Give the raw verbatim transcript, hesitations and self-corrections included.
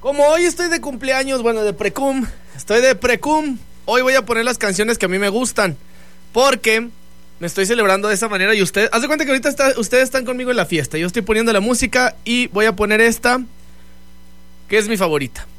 Como hoy estoy de cumpleaños, bueno, de precum, estoy de precum, hoy voy a poner las canciones que a mí me gustan, porque me estoy celebrando de esa manera y usted, haz de cuenta que ahorita está, ustedes están conmigo en la fiesta, yo estoy poniendo la música y voy a poner esta, que es mi favorita.